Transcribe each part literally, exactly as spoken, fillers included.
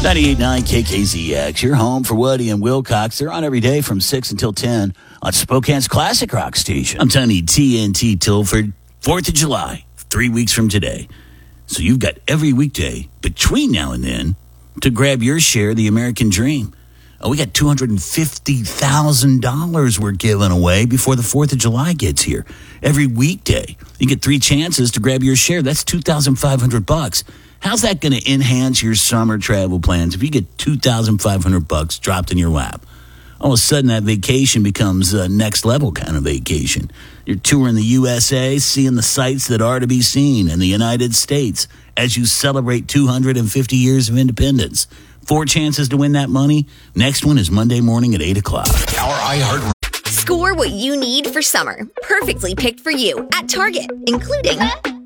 ninety-eight point nine K K Z X, your home for Woody and Wilcox. They're on every day from six until ten on Spokane's classic rock station. I'm Tony T N T Tilford, fourth of July, three weeks from today. So you've got every weekday between now and then to grab your share of the American dream. Oh, we got two hundred fifty thousand dollars we're giving away before the fourth of July gets here. Every weekday, you get three chances to grab your share. That's two thousand five hundred bucks. How's that going to enhance your summer travel plans if you get two thousand five hundred bucks dropped in your lap? All of a sudden, that vacation becomes a next level kind of vacation. You're touring the U S A, seeing the sights that are to be seen in the United States as you celebrate two hundred fifty years of independence. Four chances to win that money. Next one is Monday morning at eight o'clock. Our iHeart. Score what you need for summer. Perfectly picked for you at Target, including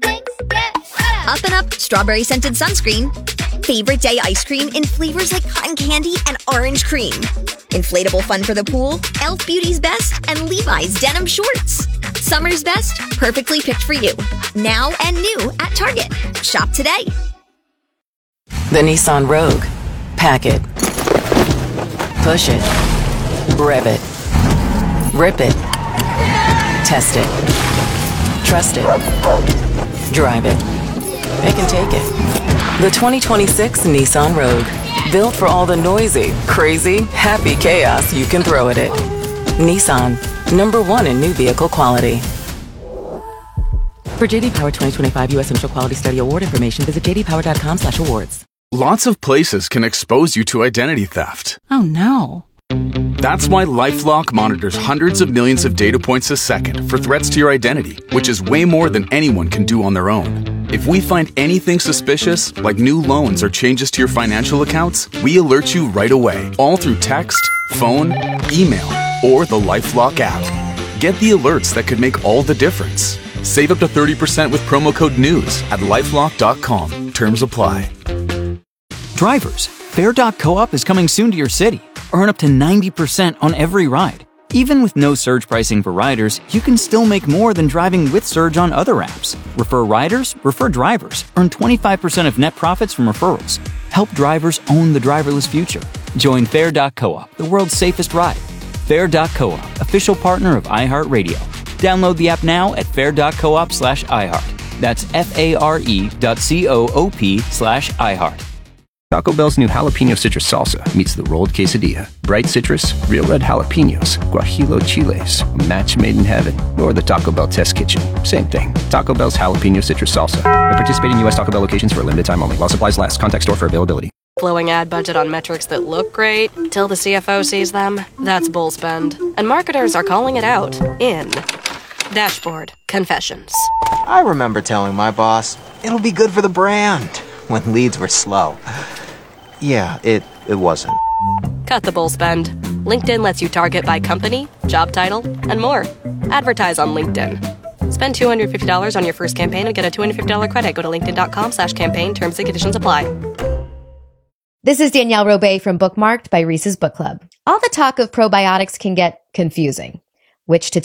Up and Up Strawberry Scented Sunscreen, Favorite Day Ice Cream in flavors like cotton candy and orange cream, Inflatable Fun for the Pool, e l f Beauty's Best, and Levi's Denim Shorts. Summer's best, perfectly picked for you. Now and new at Target. Shop today. The Nissan Rogue. Pack it. Push it. Rev it. Rip it. Test it. Trust it. Drive it. It can take it. The twenty twenty-six Nissan Rogue. Built for all the noisy, crazy, happy chaos you can throw at it. Nissan. Number one in new vehicle quality. For J D Power twenty twenty-five U S Initial Quality Study Award information, visit j d power dot com slash awards. Lots of places can expose you to identity theft. Oh no. That's why LifeLock monitors hundreds of millions of data points a second for threats to your identity, which is way more than anyone can do on their own. If we find anything suspicious, like new loans or changes to your financial accounts, we alert you right away, all through text, phone, email, or the LifeLock app. Get the alerts that could make all the difference. Save up to thirty percent with promo code NEWS at lifelock dot com. Terms apply. Drivers, Fare dot coop is coming soon to your city. Earn up to ninety percent on every ride. Even with no surge pricing for riders, you can still make more than driving with Surge on other apps. Refer riders, refer drivers. Earn twenty-five percent of net profits from referrals. Help drivers own the driverless future. Join Fare dot coop, the world's safest ride. Fare dot coop, official partner of iHeartRadio. Download the app now at fare dot coop slash iHeart. That's F-A-R-E dot C-O-O-P slash iHeart. Taco Bell's new jalapeno citrus salsa meets the rolled quesadilla. Bright citrus, real red jalapenos, guajillo chiles, a match made in heaven, or the Taco Bell test kitchen. Same thing. Taco Bell's jalapeno citrus salsa. At participating U S Taco Bell locations for a limited time only. While supplies last. Contact store for availability. Blowing ad budget on metrics that look great till the C F O sees them. That's bull spend. And marketers are calling it out in Dashboard Confessions. I remember telling my boss, it'll be good for the brand, when leads were slow. Yeah, it, it wasn't. Cut the bull spend. LinkedIn lets you target by company, job title, and more. Advertise on LinkedIn. Spend two hundred fifty dollars on your first campaign and get a two hundred fifty dollars credit. Go to linkedin dot com slash campaign. Terms and conditions apply. This is Danielle Robay from Bookmarked by Reese's Book Club. All the talk of probiotics can get confusing. Which to